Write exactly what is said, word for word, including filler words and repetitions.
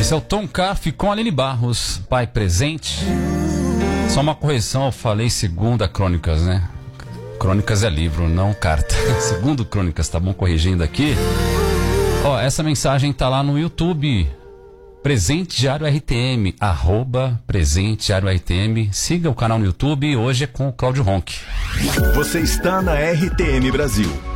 Esse é o Tom Caff com Aline Barros, pai presente. Só uma correção, eu falei segunda Crônicas, né? Crônicas é livro, não carta. Segundo Crônicas, tá bom? Corrigindo aqui. Ó, essa mensagem tá lá no YouTube. Presente Diário R T M, arroba Presente Diário R T M. Siga o canal no YouTube, hoje é com o Cláudio Ronck. Você está na R T M Brasil.